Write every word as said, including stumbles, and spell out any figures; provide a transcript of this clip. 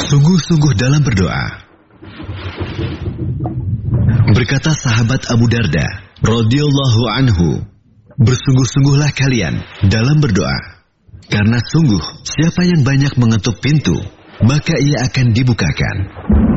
Sungguh-sungguh dalam berdoa. Berkata sahabat Abu Darda radhiyallahu anhu, bersungguh-sungguhlah kalian dalam berdoa, karena sungguh siapa yang banyak mengetuk pintu, maka ia akan dibukakan.